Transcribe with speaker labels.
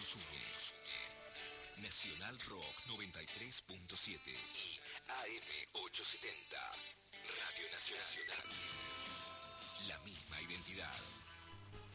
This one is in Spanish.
Speaker 1: nos une. Nacional Rock 93.7 y AM 870. Radio Nacional. La misma identidad.